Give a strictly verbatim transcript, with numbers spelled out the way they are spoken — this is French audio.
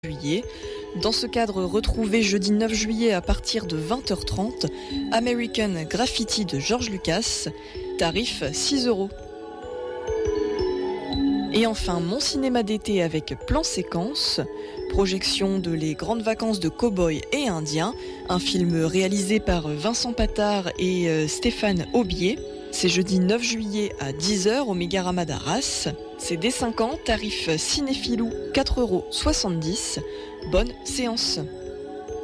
juillet. Dans ce cadre, retrouvez jeudi neuf juillet à partir de vingt heures trente American Graffiti de George Lucas, tarif six euros. Et enfin, mon cinéma d'été avec plan séquence, projection de Les Grandes Vacances de Cow-Boy et Indiens, un film réalisé par Vincent Patard et euh, Stéphane Aubier. C'est jeudi neuf juillet à dix heures au Mégarama d'Arras. C'est dès cinq ans, tarif cinéphilou quatre euros soixante-dix. Bonne séance.